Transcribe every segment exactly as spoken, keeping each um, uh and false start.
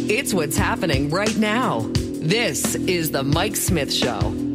It's what's happening right now. This is the Mike Smith Show.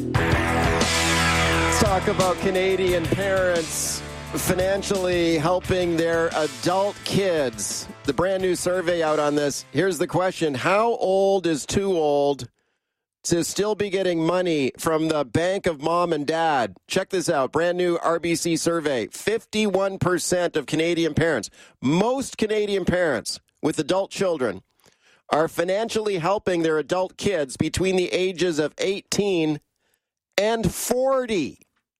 Let's talk about Canadian parents financially helping their adult kids. The brand new survey out on this. Here's the question. How old is too old to still be getting money from the bank of mom and dad? Check this out. Brand new R B C survey. fifty-one percent of Canadian parents, most Canadian parents with adult children, are financially helping their adult kids between the ages of eighteen and forty.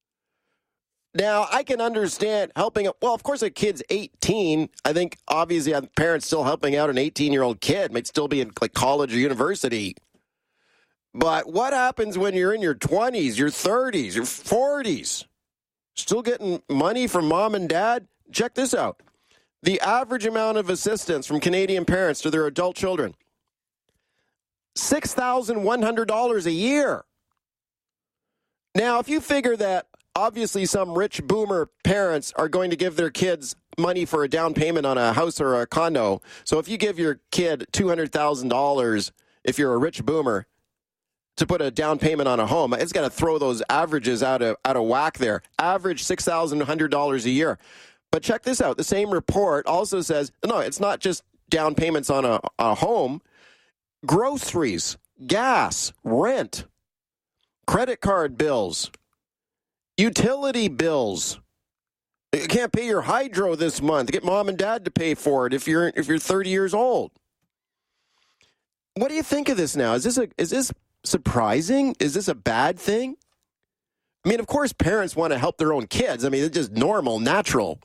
Now, I can understand helping, well, of course, a kid's eighteen. I think, obviously, a parent's still helping out an eighteen-year-old kid, might still be in like college or university. But what happens when you're in your twenties, your thirties, your forties? Still getting money from mom and dad? Check this out. The average amount of assistance from Canadian parents to their adult children, six thousand one hundred dollars a year. Now, if you figure that obviously some rich boomer parents are going to give their kids money for a down payment on a house or a condo. So if you give your kid two hundred thousand dollars, if you're a rich boomer, to put a down payment on a home, it's going to throw those averages out of, out of whack there. Average six thousand one hundred dollars a year. But check this out. The same report also says, no, it's not just down payments on a, a home. Groceries, gas, rent, credit card bills, utility bills. You can't pay your hydro this month. Get mom and dad to pay for it if you're if you're thirty years old. What do you think of this now? Is this a is this surprising? Is this a bad thing? I mean, of course, parents want to help their own kids. I mean, it's just normal, natural.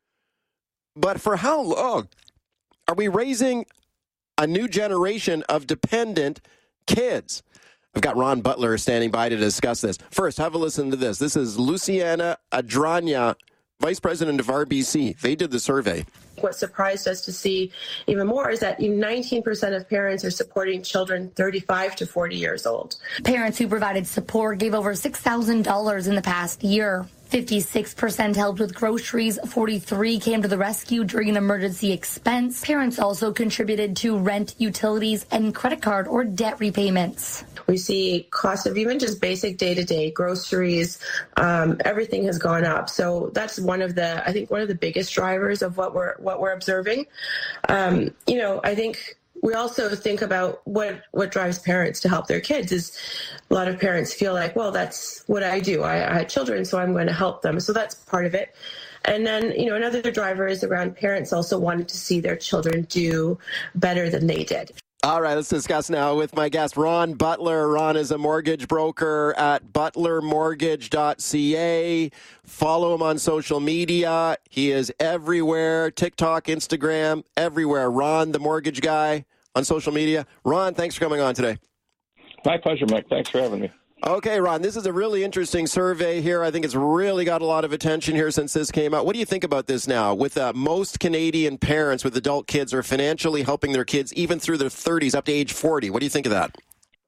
But for how long are we raising a new generation of dependent kids? I've got Ron Butler standing by to discuss this. First, have a listen to this. This is Luciana Adranya, Vice President of R B C. They did the survey. What surprised us to see even more is that nineteen percent of parents are supporting children thirty-five to forty years old. Parents who provided support gave over six thousand dollars in the past year. fifty-six percent helped with groceries, forty-three came to the rescue during an emergency expense. Parents also contributed to rent, utilities, and credit card or debt repayments. We see cost of even just basic day-to-day groceries. Um, everything has gone up. So that's one of the, I think, one of the biggest drivers of what we're what we're observing. Um, you know, I think we also think about what, what drives parents to help their kids is a lot of parents feel like, well, that's what I do. I, I had children, so I'm going to help them. So that's part of it. And then, you know, another driver is around parents also wanting to see their children do better than they did. All right, let's discuss now with my guest, Ron Butler. Ron is a mortgage broker at butler mortgage dot c a. Follow him on social media. He is everywhere, TikTok, Instagram, everywhere. Ron, the mortgage guy on social media. Ron, thanks for coming on today. My pleasure, Mike. Thanks for having me. Okay, Ron, this is a really interesting survey here. I think it's really got a lot of attention here since this came out. What do you think about this now? With uh, most Canadian parents with adult kids are financially helping their kids even through their thirties up to age forty. What do you think of that?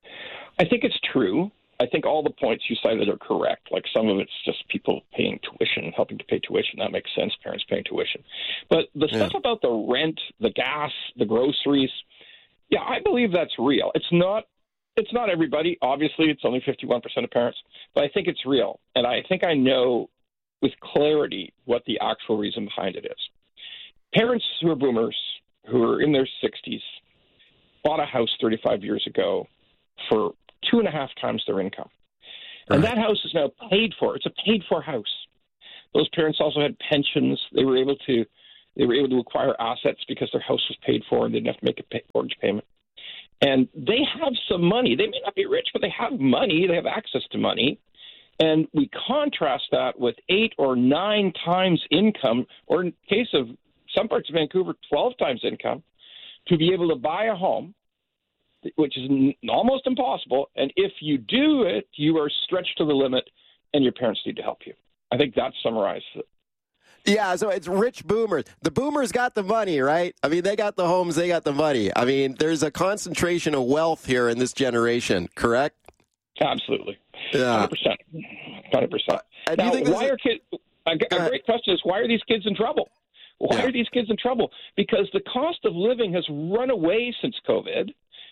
I think it's true. I think all the points you cited are correct. Like some of it's just people paying tuition, helping to pay tuition. That makes sense, parents paying tuition. But the yeah. stuff about the rent, the gas, the groceries, yeah, I believe that's real. It's not It's not everybody. Obviously, it's only fifty-one percent of parents, but I think it's real. And I think I know with clarity what the actual reason behind it is. Parents who are boomers, who are in their sixties, bought a house thirty-five years ago for two and a half times their income. And that house is now paid for. It's a paid-for house. Those parents also had pensions. They were able to they were able to acquire assets because their house was paid for and they didn't have to make a pay, mortgage payment. And they have some money. They may not be rich, but they have money. They have access to money. And we contrast that with eight or nine times income, or in case of some parts of Vancouver, twelve times income, to be able to buy a home, which is n- almost impossible. And if you do it, you are stretched to the limit, and your parents need to help you. I think that summarizes it. Yeah, so it's rich boomers. The boomers got the money, right? I mean, they got the homes, they got the money. I mean, there's a concentration of wealth here in this generation, correct? Absolutely. Yeah. one hundred percent. one hundred percent. Uh, now, why is... are kids, a, a great question is, why are these kids in trouble? Why yeah. are these kids in trouble? Because the cost of living has run away since COVID.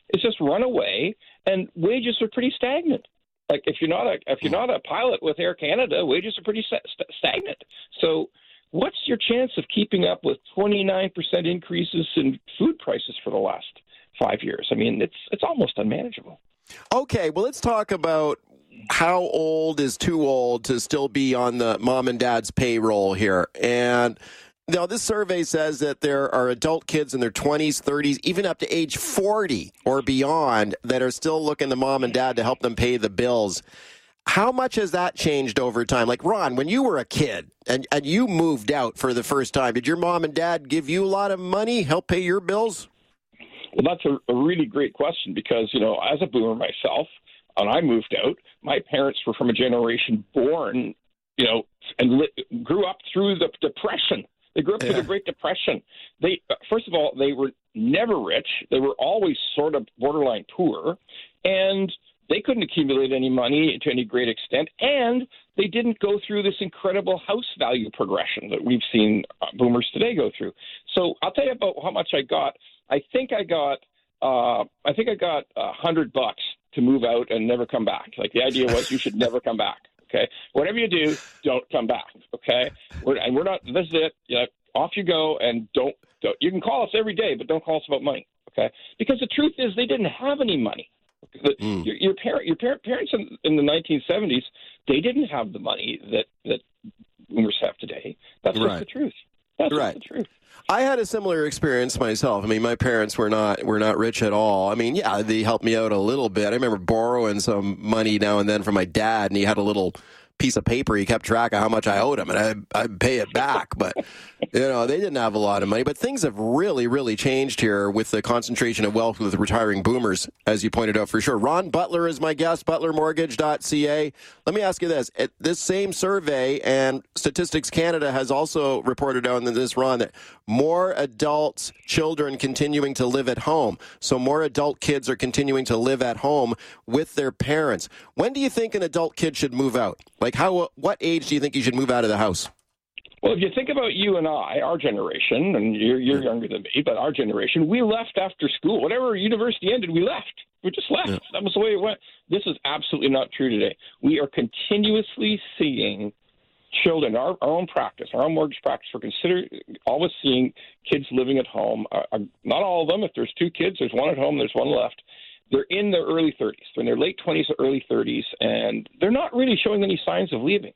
is just run away, and wages are pretty stagnant. Like if you're not a if you're not a pilot with Air Canada, wages are pretty st- stagnant. So what's your chance of keeping up with twenty-nine percent increases in food prices for the last five years? I mean, it's it's almost unmanageable. Okay, well, let's talk about how old is too old to still be on the mom and dad's payroll here. And now this survey says that there are adult kids in their twenties, thirties, even up to age forty or beyond that are still looking to mom and dad to help them pay the bills. How much has that changed over time? Like, Ron, when you were a kid and, and you moved out for the first time, did your mom and dad give you a lot of money, help pay your bills? Well, that's a, a really great question because, you know, as a boomer myself, when I moved out, my parents were from a generation born, you know, and li- grew up through the Depression. They grew up yeah. through the Great Depression. They, first of all, they were never rich. They were always sort of borderline poor, and they couldn't accumulate any money to any great extent, and they didn't go through this incredible house value progression that we've seen uh, boomers today go through. So I'll tell you about how much I got. I think I got, uh, I think I got a hundred bucks to move out and never come back. Like the idea was you should never come back. Okay. Whatever you do, don't come back. Okay. We're, and we're not, this is it. You know, off you go and don't, don't, you can call us every day, but don't call us about money. Okay. Because the truth is they didn't have any money. The, mm. Your, your parent, your parent, parents in, in the nineteen seventies, they didn't have the money that, that boomers have today. That's right. just the truth. That's right. just the truth. I had a similar experience myself. I mean, my parents were not were not rich at all. I mean, yeah, they helped me out a little bit. I remember borrowing some money now and then from my dad, and he had a little piece of paper. He kept track of how much I owed him, and I, I'd pay it back. But, you know, they didn't have a lot of money. But things have really, really changed here with the concentration of wealth with retiring boomers, as you pointed out for sure. Ron Butler is my guest, butler mortgage dot c a. Let me ask you this. At this same survey, and Statistics Canada has also reported on this, Ron, that more adults, children continuing to live at home. So more adult kids are continuing to live at home with their parents. When do you think an adult kid should move out? Like, how? What age do you think you should move out of the house? Well, if you think about you and I, our generation, and you're, you're younger than me, but our generation, we left after school. Whatever university ended, we left. We just left. Yeah. That was the way it went. This is absolutely not true today. We are continuously seeing children, our, our own practice, our own mortgage practice, we're consider, always seeing kids living at home. Uh, uh, not all of them. If there's two kids, there's one at home, there's one left. They're in their early thirties. They're in their late twenties or early thirties, and they're not really showing any signs of leaving.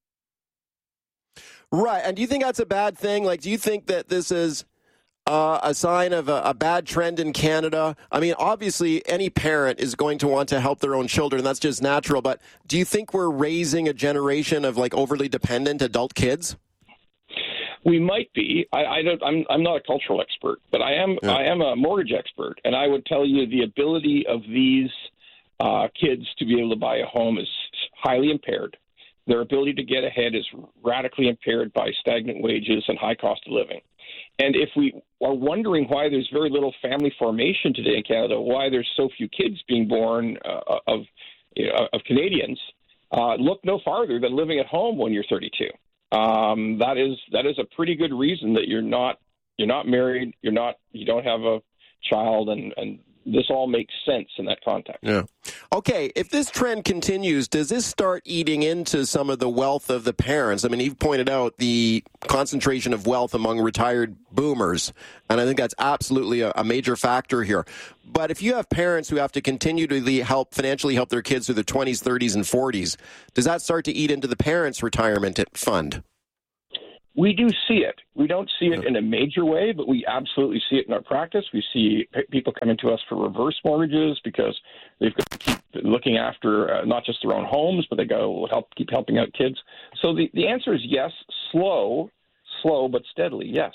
Right. And do you think that's a bad thing? Like, do you think that this is uh, a sign of a, a bad trend in Canada? I mean, obviously, any parent is going to want to help their own children. That's just natural. But do you think we're raising a generation of, like, overly dependent adult kids? We might be. I, I don't. I'm. I'm not a cultural expert, but I am. Yeah. I am a mortgage expert, and I would tell you the ability of these uh, kids to be able to buy a home is highly impaired. Their ability to get ahead is radically impaired by stagnant wages and high cost of living. And if we are wondering why there's very little family formation today in Canada, why there's so few kids being born uh, of you know, of Canadians, uh, look no farther than living at home when you're thirty-two. Um, that is that is a pretty good reason that you're not you're not married, you're not you don't have a child, and, and this all makes sense in that context. Yeah. Okay, if this trend continues, does this start eating into some of the wealth of the parents? I mean, you've pointed out the concentration of wealth among retired boomers, and I think that's absolutely a, a major factor here. But if you have parents who have to continue to help financially help their kids through their twenties, thirties, and forties, does that start to eat into the parents' retirement fund? We do see it. We don't see it in a major way, but we absolutely see it in our practice. We see people coming to us for reverse mortgages because they've got to keep looking after uh, not just their own homes, but they go help keep helping out kids. So the, the answer is yes, slow, slow, but steadily, yes.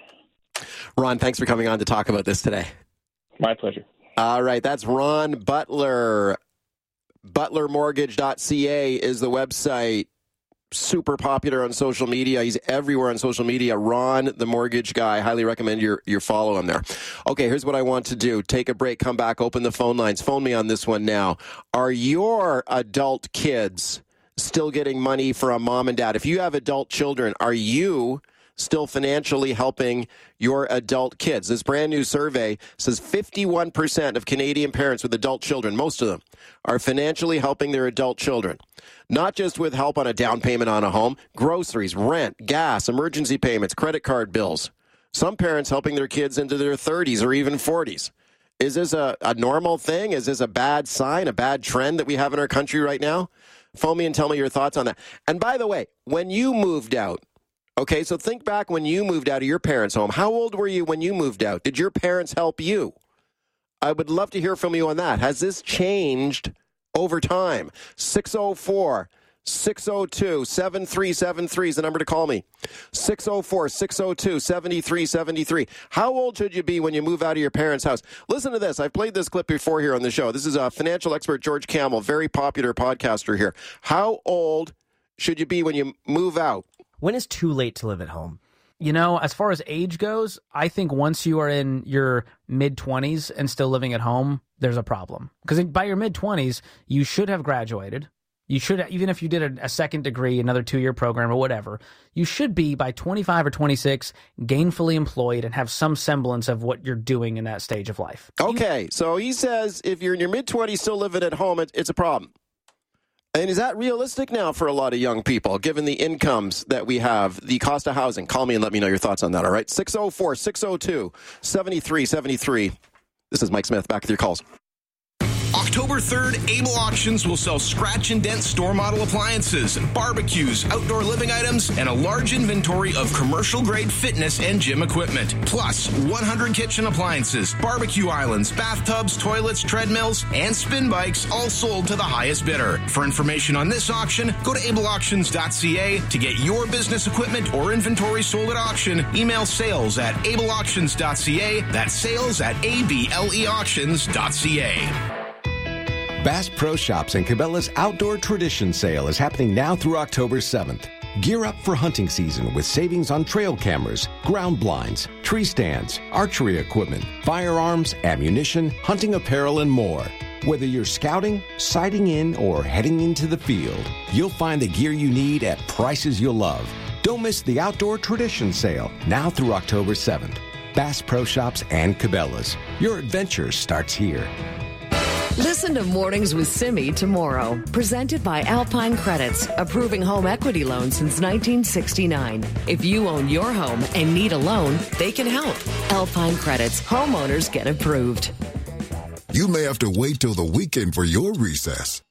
Ron, thanks for coming on to talk about this today. My pleasure. All right, that's Ron Butler. butler mortgage dot c a is the website. Super popular on social media. He's everywhere on social media. Ron, the mortgage guy. Highly recommend you you follow him there. Okay, here's what I want to do. Take a break, come back, open the phone lines. Phone me on this one now. Are your adult kids still getting money from mom and dad? If you have adult children, are you still financially helping your adult kids? This brand new survey says fifty-one percent of Canadian parents with adult children, most of them, are financially helping their adult children. Not just with help on a down payment on a home, groceries, rent, gas, emergency payments, credit card bills. Some parents helping their kids into their thirties or even forties. Is this a, a normal thing? Is this a bad sign, a bad trend that we have in our country right now? Phone me and tell me your thoughts on that. And by the way, when you moved out, okay, so think back when you moved out of your parents' home. How old were you when you moved out? Did your parents help you? I would love to hear from you on that. Has this changed over time? six oh four, six oh two, seven three seven three is the number to call me. six oh four, six oh two, seven three seven three. How old should you be when you move out of your parents' house? Listen to this. I've played this clip before here on the show. This is a financial expert, George Kamel, very popular podcaster here. How old should you be when you move out? When is too late to live at home? You know, as far as age goes, I think once you are in your mid-twenties and still living at home, there's a problem. Because by your mid-twenties, you should have graduated. You should, even if you did a, a second degree, another two-year program or whatever, you should be, by twenty-five or twenty-six, gainfully employed and have some semblance of what you're doing in that stage of life. Okay, so he says if you're in your mid-twenties still living at home, it, it's a problem. And is that realistic now for a lot of young people, given the incomes that we have, the cost of housing? Call me and let me know your thoughts on that, all right? six oh four, six oh two, seven three seven three. This is Mike Smith, back with your calls. October third, Able Auctions will sell scratch and dent store model appliances, barbecues, outdoor living items, and a large inventory of commercial grade fitness and gym equipment. Plus, one hundred kitchen appliances, barbecue islands, bathtubs, toilets, treadmills, and spin bikes, all sold to the highest bidder. For information on this auction, go to able auctions dot c a. To get your business equipment or inventory sold at auction, email sales at able auctions dot c a. That's sales at able auctions dot c a. Bass Pro Shops and Cabela's Outdoor Tradition Sale is happening now through October seventh. Gear up for hunting season with savings on trail cameras, ground blinds, tree stands, archery equipment, firearms, ammunition, hunting apparel, and more. Whether you're scouting, sighting in, or heading into the field, you'll find the gear you need at prices you'll love. Don't miss the Outdoor Tradition Sale now through October seventh. Bass Pro Shops and Cabela's. Your adventure starts here. Listen to Mornings with Simi tomorrow. Presented by Alpine Credits, approving home equity loans since nineteen sixty-nine. If you own your home and need a loan, they can help. Alpine Credits. Homeowners get approved. You may have to wait till the weekend for your recess.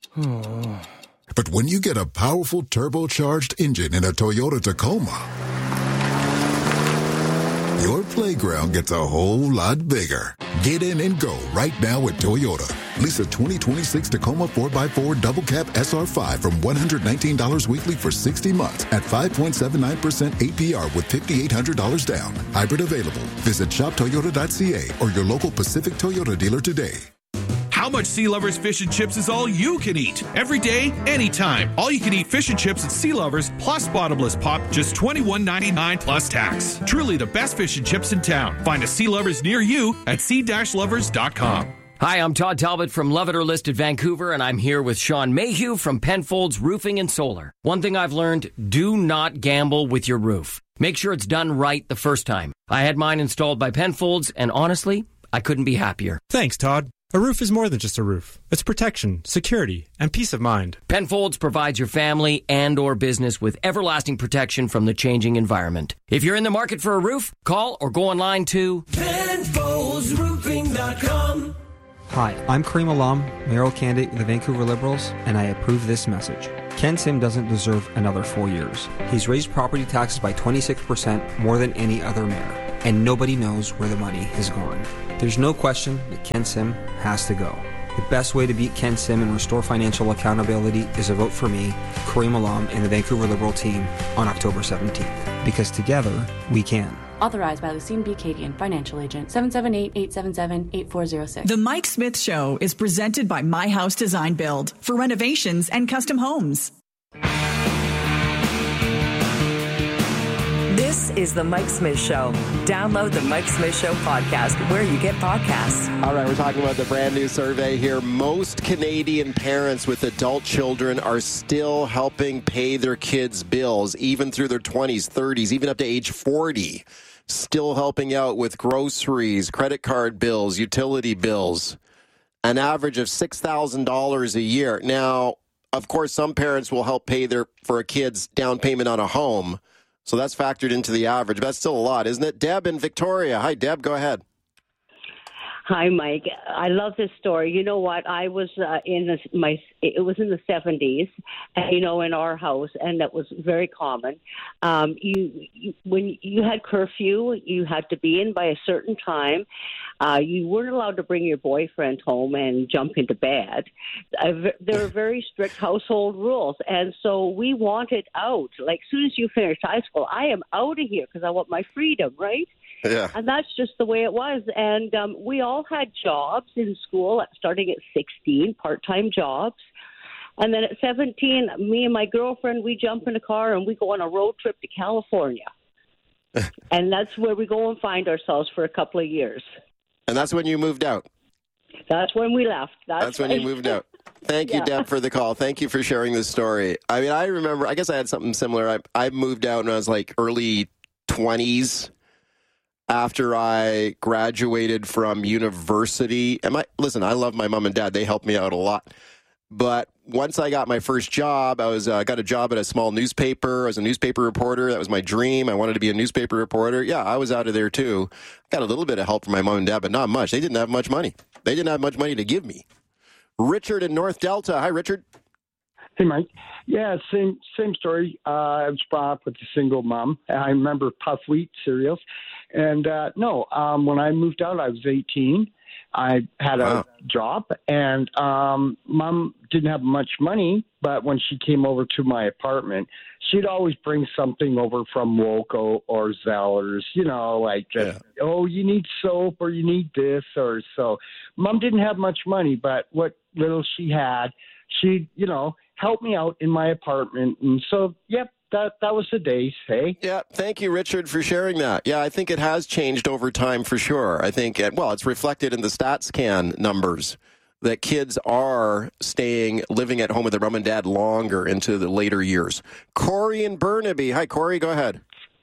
But when you get a powerful turbocharged engine in a Toyota Tacoma, your playground gets a whole lot bigger. Get in and go right now at Toyota. Lease a twenty twenty-six Tacoma four by four Double Cab S R five from one hundred nineteen dollars weekly for sixty months at five point seven nine percent A P R with five thousand eight hundred dollars down. Hybrid available. Visit shop toyota dot c a or your local Pacific Toyota dealer today. How much Sea Lovers Fish and Chips is all you can eat? Every day, anytime. All you can eat fish and chips at Sea Lovers plus bottomless pop, just twenty-one ninety-nine plus tax. Truly the best fish and chips in town. Find a Sea Lovers near you at sea lovers dot com. Hi, I'm Todd Talbot from Love It or List It Vancouver, and I'm here with Sean Mayhew from Penfolds Roofing and Solar. One thing I've learned, do not gamble with your roof. Make sure it's done right the first time. I had mine installed by Penfolds, and honestly, I couldn't be happier. Thanks, Todd. A roof is more than just a roof. It's protection, security, and peace of mind. Penfolds provides your family and or business with everlasting protection from the changing environment. If you're in the market for a roof, call or go online to Penfolds Roofing dot com. Hi, I'm Kareem Alam, mayoral candidate of the Vancouver Liberals, and I approve this message. Ken Sim doesn't deserve another four years. He's raised property taxes by twenty-six percent more than any other mayor, and nobody knows where the money has gone. There's no question that Ken Sim has to go. The best way to beat Ken Sim and restore financial accountability is a vote for me, Kareem Alam, and the Vancouver Liberal team on October seventeenth. Because together, we can. Authorized by Lucine B. Cadian, financial agent, seven seven eight, eight seven seven, eight four zero six. The Mike Smith Show is presented by My House Design Build for renovations and custom homes. This This is The Mike Smith Show. Download The Mike Smith Show podcast where you get podcasts. All right, we're talking about the brand new survey here. Most Canadian parents with adult children are still helping pay their kids' bills, even through their twenties, thirties, even up to age forty. Still helping out with groceries, credit card bills, utility bills. An average of six thousand dollars a year. Now, of course, some parents will help pay their for a kid's down payment on a home. So that's factored into the average. But that's still a lot, isn't it? Deb in Victoria. Hi, Deb. Go ahead. Hi, Mike. I love this story. You know what? I was uh, in the, my. It was in the seventies, and you know, in our house, and that was very common. Um, you, you when you had curfew, you had to be in by a certain time. Uh, you weren't allowed to bring your boyfriend home and jump into bed. Uh, there were very strict household rules, and so we wanted out. Like, as soon as you finished high school, I am out of here because I want my freedom, right? Yeah. And that's just the way it was. And um, we all had jobs in school, starting at sixteen, part-time jobs. And then at seventeen, me and my girlfriend, we jump in a car and we go on a road trip to California. And that's where we go and find ourselves for a couple of years. And that's when you moved out? That's when we left. That's, that's when right. you moved out. Thank you, Yeah. Deb, for the call. Thank you for sharing this story. I mean, I remember, I guess I had something similar. I, I moved out when I was like early twenties. After I graduated from university. And my, listen, I love my mom and dad. They helped me out a lot. But once I got my first job, I was uh, got a job at a small newspaper. I was a newspaper reporter. That was my dream. I wanted to be a newspaper reporter. Yeah, I was out of there too. Got a little bit of help from my mom and dad, but not much. They didn't have much money. They didn't have much money to give me. Richard in North Delta. Hi, Richard. Hey, Mike. Yeah, same same story. Uh, I was brought up with a single mom. I remember puff wheat cereals. And uh, no, um, when I moved out, I was eighteen. I had a Wow. job, and um, Mom didn't have much money, but when she came over to my apartment, she'd always bring something over from Woco or Zellers, you know, like, just, oh, you need soap or you need this or so. Mom didn't have much money, but what little she had, she'd, you know, help me out in my apartment. And so, yep. That that was the days, hey? Yeah, thank you, Richard, for sharing that. Yeah, I think it has changed over time for sure. I think, it, well, it's reflected in the StatsCan numbers that kids are staying, living at home with their mom and dad longer into the later years. Corey in Burnaby. Hi, Corey, go ahead.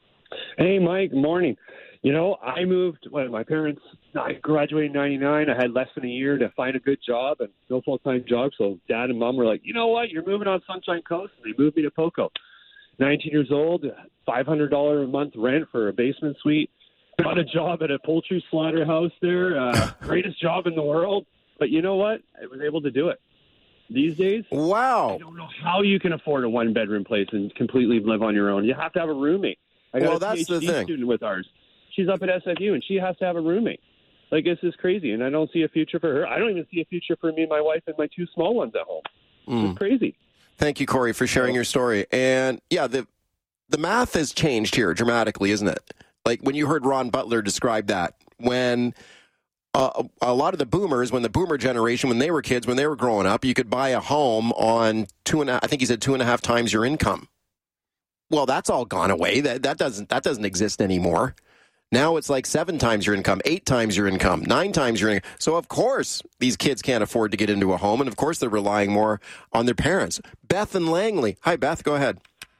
Hey, Mike, morning. You know, I moved, when my parents, I graduated in ninety-nine. I had less than a year to find a good job and no full-time job. So dad and mom were like, you know what, you're moving on Sunshine Coast. And they moved me to Poco. nineteen years old, five hundred dollars a month rent for a basement suite. Got a job at a poultry slaughterhouse there. Uh, greatest job in the world. But you know what? I was able to do it. These days, wow. I don't know how you can afford a one-bedroom place and completely live on your own. You have to have a roommate. I got Well, a that's the PhD thing. student with ours. She's up at S F U, and she has to have a roommate. Like, this is crazy, and I don't see a future for her. I don't even see a future for me and my wife and my two small ones at home. Mm. It's crazy. Thank you, Corey, for sharing your story. And yeah, the the math has changed here dramatically, isn't it? Like when you heard Ron Butler describe that, when uh, a lot of the boomers, when the boomer generation, when they were kids, when they were growing up, you could buy a home on two and a, I think he said two and a half times your income. Well, that's all gone away. That that doesn't that doesn't exist anymore. Now it's like seven times your income, eight times your income, nine times your income. So, of course, these kids can't afford to get into a home. And, of course, they're relying more on their parents. Beth and Langley. Hi, Beth. Go ahead.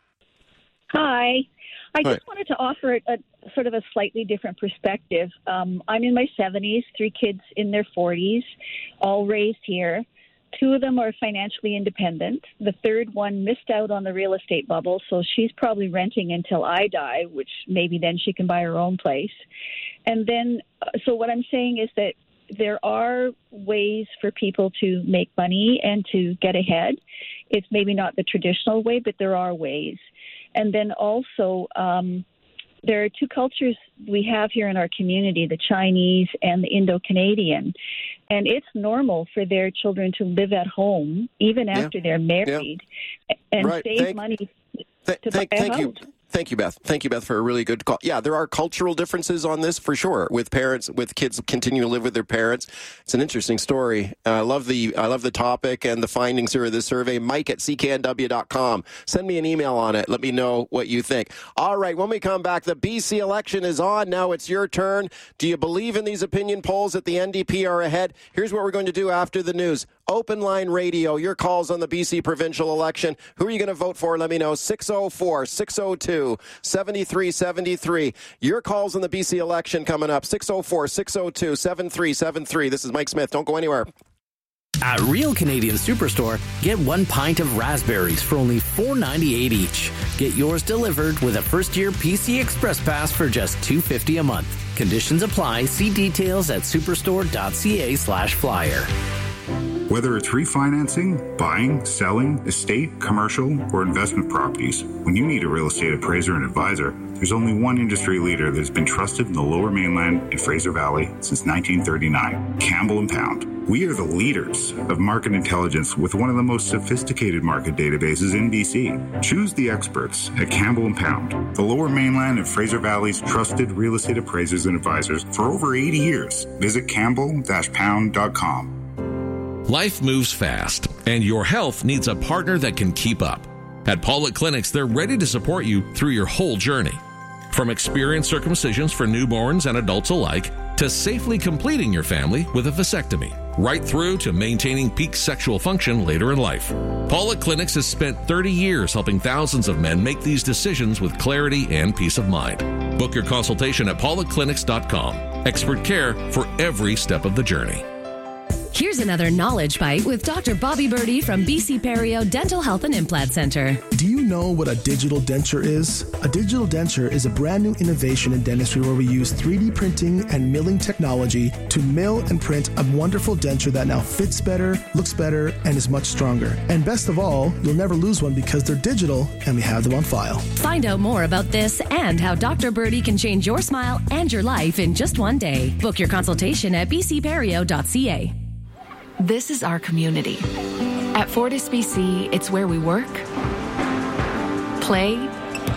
Hi. I Hi. just wanted to offer a, a sort of a slightly different perspective. Um, I'm in my seventies, three kids in their forties, all raised here. Two of them are financially independent. The third one missed out on the real estate bubble, so she's probably renting until I die, which maybe then she can buy her own place. And then, uh, so what I'm saying is that there are ways for people to make money and to get ahead. It's maybe not the traditional way, but there are ways. And then also, um, there are two cultures we have here in our community, the Chinese and the Indo-Canadian. And it's normal for their children to live at home, even Yeah. after they're married, and Right. save Thank- money Th- to thank, buy a thank house. you. Thank you, Beth. Thank you, Beth, for a really good call. Yeah, there are cultural differences on this for sure. With parents, with kids continuing to live with their parents, it's an interesting story. Uh, I love the I love the topic and the findings here of this survey. Mike at C K N W dot com. Send me an email on it. Let me know what you think. All right, when we come back, the B C election is on. Now it's your turn. Do you believe in these opinion polls that the N D P are ahead? Here's what we're going to do after the news. Open Line Radio, your calls on the B C provincial election. Who are you going to vote for? Let me know. six oh four, six oh two, seven three seven three. Your calls on the B C election coming up. six oh four, six oh two, seven three seven three. This is Mike Smith. Don't go anywhere. At Real Canadian Superstore, get one pint of raspberries for only four ninety-eight each. Get yours delivered with a first-year P C Express Pass for just two fifty a month. Conditions apply. See details at superstore.ca slash flyer. Whether it's refinancing, buying, selling, estate, commercial, or investment properties, when you need a real estate appraiser and advisor, there's only one industry leader that has been trusted in the Lower Mainland and Fraser Valley since nineteen thirty-nine, Campbell and Pound. We are the leaders of market intelligence with one of the most sophisticated market databases in B C. Choose the experts at Campbell and Pound, the Lower Mainland and Fraser Valley's trusted real estate appraisers and advisors for over eighty years. Visit campbell dash pound dot com. Life moves fast, and your health needs a partner that can keep up. At Pollock Clinics, they're ready to support you through your whole journey. From experienced circumcisions for newborns and adults alike, to safely completing your family with a vasectomy, right through to maintaining peak sexual function later in life. Pollock Clinics has spent thirty years helping thousands of men make these decisions with clarity and peace of mind. Book your consultation at pollock clinics dot com. Expert care for every step of the journey. Here's another knowledge bite with Doctor Bobby Birdie from B C Perio Dental Health and Implant Center. Do you know what a digital denture is? A digital denture is a brand new innovation in dentistry where we use three D printing and milling technology to mill and print a wonderful denture that now fits better, looks better, and is much stronger. And best of all, you'll never lose one because they're digital and we have them on file. Find out more about this and how Doctor Birdie can change your smile and your life in just one day. Book your consultation at b c perio dot c a. This is our community. At Fortis B C, it's where we work, play,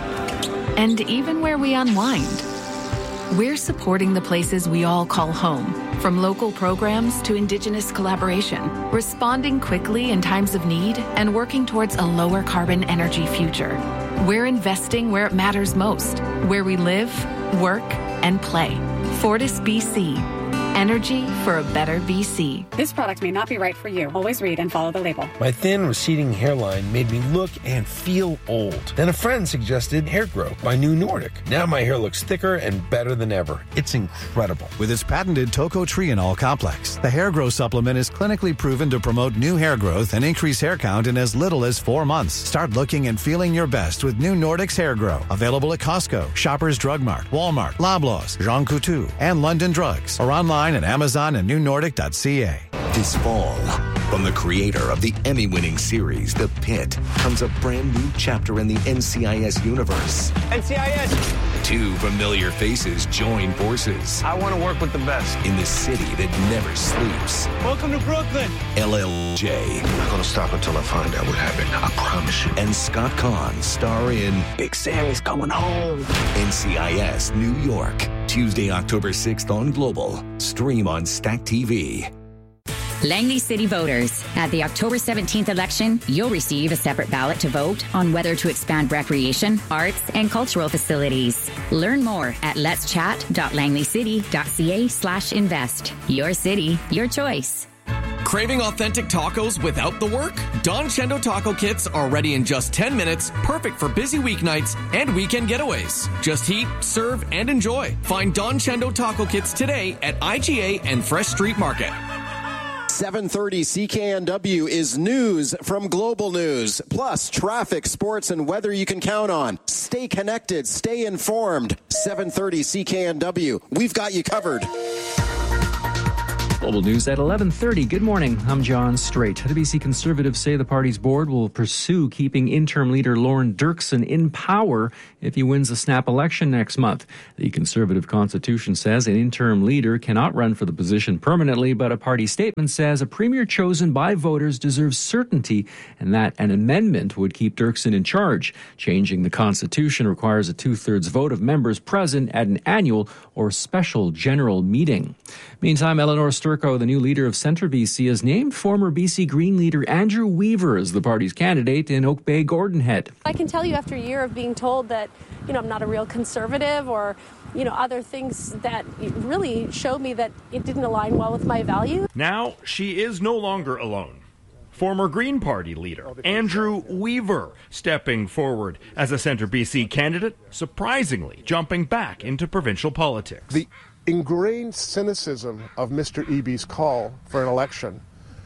and even where we unwind. We're supporting the places we all call home, from local programs to Indigenous collaboration, responding quickly in times of need and working towards a lower carbon energy future. We're investing where it matters most, where we live, work, and play. Fortis B C. Energy for a better B C. This product may not be right for you. Always read and follow the label. My thin, receding hairline made me look and feel old. Then a friend suggested Hair Grow by New Nordic. Now my hair looks thicker and better than ever. It's incredible. With its patented tocotrienol complex, the Hair Grow supplement is clinically proven to promote new hair growth and increase hair count in as little as four months. Start looking and feeling your best with New Nordic's Hair Grow. Available at Costco, Shoppers Drug Mart, Walmart, Loblaws, Jean Coutu, and London Drugs. Or online at Amazon and new nordic dot c a. This fall, from the creator of the Emmy-winning series The Pit, comes a brand new chapter in the N C I S universe. N C I S! Two familiar faces join forces. I want to work with the best. In the city that never sleeps. Welcome to Brooklyn. L L J. I'm not going to stop until I find out what happened. I promise you. And Scott Kahn star in Big Sammy's Coming Home. N C I S New York. Tuesday, October sixth on Global. Stream on Stack T V. Langley City voters. At the October seventeenth election, you'll receive a separate ballot to vote on whether to expand recreation, arts, and cultural facilities. Learn more at letschat.langleycity.ca slash invest. Your city, your choice. Craving authentic tacos without the work? Don Chendo taco kits are ready in just ten minutes, perfect for busy weeknights and weekend getaways. Just heat, serve, and enjoy. Find Don Chendo taco kits today at I G A and Fresh Street Market. seven thirty C K N W is news from Global News, plus traffic, sports, and weather you can count on. Stay connected, stay informed. seven thirty C K N W. We've got you covered. Global News at eleven thirty. Good morning. I'm John Strait. The B C Conservatives say the party's board will pursue keeping interim leader Lorne Dirksen in power if he wins the snap election next month. The Conservative Constitution says an interim leader cannot run for the position permanently, but a party statement says a premier chosen by voters deserves certainty and that an amendment would keep Dirksen in charge. Changing the Constitution requires a two-thirds vote of members present at an annual or special general meeting. Meantime, Eleanor Sturco, the new leader of Centre B C, has named former B C Green leader Andrew Weaver as the party's candidate in Oak Bay Gordonhead. I can tell you after a year of being told that, you know, I'm not a real conservative or, you know, other things that really showed me that it didn't align well with my values. Now she is no longer alone. Former Green Party leader Andrew Weaver stepping forward as a Centre B C candidate, surprisingly jumping back into provincial politics. The ingrained cynicism of Mister Eby's call for an election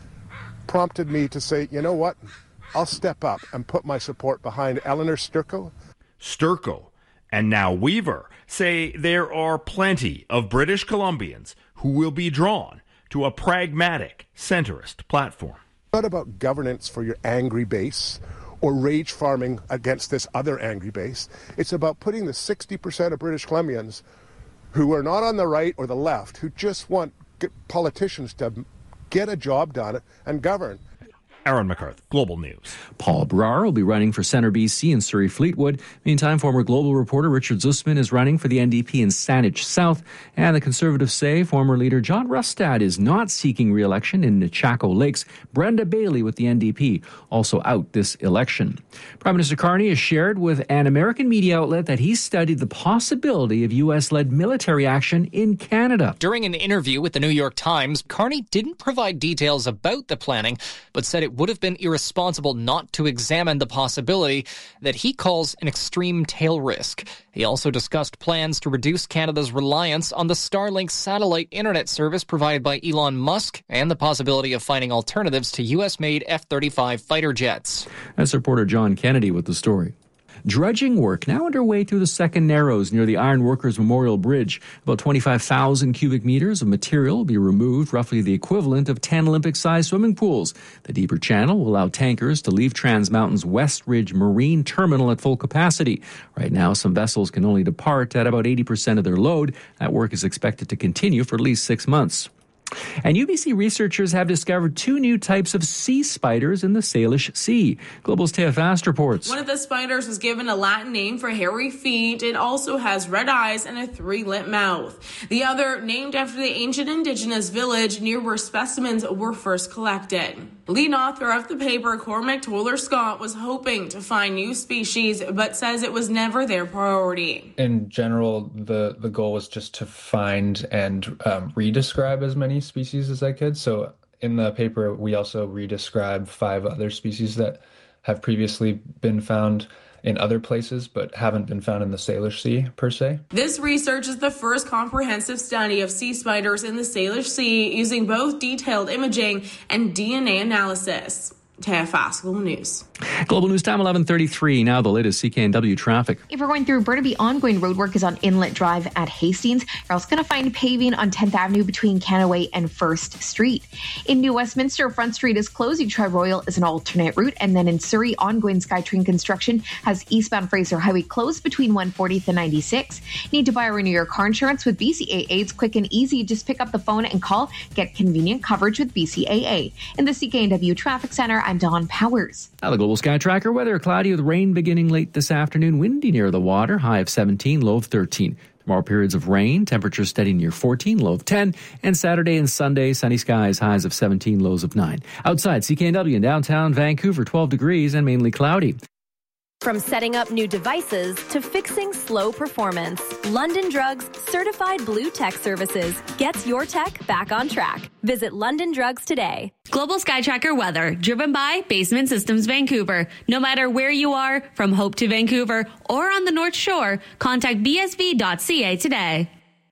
prompted me to say, you know what, I'll step up and put my support behind Eleanor Sturco. Sturco and now Weaver say there are plenty of British Columbians who will be drawn to a pragmatic, centrist platform. It's not about governance for your angry base or rage farming against this other angry base. It's about putting the sixty percent of British Columbians who are not on the right or the left, who just want politicians to get a job done and govern. Aaron McCarthy, Global News. Paul Brar will be running for Centre B C in Surrey-Fleetwood. Meantime, former Global reporter Richard Zussman is running for the N D P in Saanich South. And the Conservatives say former leader John Rustad is not seeking re-election in Nechako Lakes. Brenda Bailey with the N D P also out this election. Prime Minister Carney has shared with an American media outlet that he studied the possibility of U S-led military action in Canada. During an interview with the New York Times, Carney didn't provide details about the planning, but said it would have been irresponsible not to examine the possibility that he calls an extreme tail risk. He also discussed plans to reduce Canada's reliance on the Starlink satellite internet service provided by Elon Musk and the possibility of finding alternatives to U S-made F thirty-five fighter jets. That's reporter John Kennedy with the story. Dredging work now underway through the Second Narrows near the Ironworkers Memorial Bridge. About twenty-five thousand cubic meters of material will be removed, roughly the equivalent of ten Olympic-sized swimming pools. The deeper channel will allow tankers to leave Trans Mountain's West Ridge Marine Terminal at full capacity. Right now, some vessels can only depart at about eighty percent of their load. That work is expected to continue for at least six months. And U B C researchers have discovered two new types of sea spiders in the Salish Sea. Global's Taya Fast reports. One of the spiders was given a Latin name for hairy feet. It also has red eyes and a three-lip mouth. The other, named after the ancient indigenous village near where specimens were first collected. Lead author of the paper, Cormac Toller Scott, was hoping to find new species, but says it was never their priority. In general, the, the goal was just to find and um, redescribe as many species as I could. So in the paper, we also redescribe five other species that have previously been found in other places, but haven't been found in the Salish Sea, per se. This research is the first comprehensive study of sea spiders in the Salish Sea using both detailed imaging and D N A analysis. Taya Fast, Global News. Global News time, eleven thirty-three. Now the latest C K N W traffic. If we're going through Burnaby, ongoing road work is on Inlet Drive at Hastings. You're also going to find paving on tenth Avenue between Canaway and First Street. In New Westminster, Front Street is closed. You try Royal as an alternate route. And then in Surrey, ongoing SkyTrain construction has eastbound Fraser Highway closed between one fortieth and ninety-six. Need to buy or renew your car insurance with B C A A? It's quick and easy. Just pick up the phone and call. Get convenient coverage with B C A A. In the C K N W Traffic Center, I'm Dawn Powers. Now the Global Sky Tracker weather, cloudy with rain beginning late this afternoon, windy near the water, high of seventeen, low of thirteen. Tomorrow periods of rain, temperatures steady near fourteen, low of ten. And Saturday and Sunday, sunny skies, highs of seventeen, lows of nine. Outside, C K N W in downtown Vancouver, twelve degrees and mainly cloudy. From setting up new devices to fixing slow performance, London Drugs Certified Blue Tech Services gets your tech back on track. Visit London Drugs today. Global Sky Tracker weather, driven by Basement Systems Vancouver. No matter where you are, from Hope to Vancouver or on the North Shore, contact b s v dot c a today.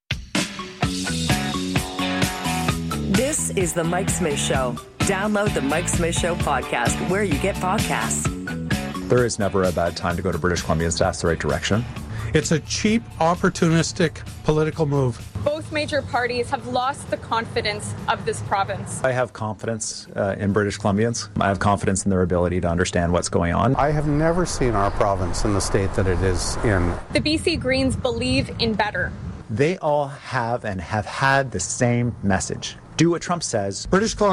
This is the Mike Smith Show. Download the Mike Smith Show podcast where you get podcasts. There is never a bad time to go to British Columbia to ask the right direction. It's a cheap, opportunistic political move. Both both major parties have lost the confidence of this province. I have confidence uh, in British Columbians. I have confidence in their ability to understand what's going on. I have never seen our province in the state that it is in. The B C Greens believe in better. They all have and have had the same message. Do what Trump says. British Columbia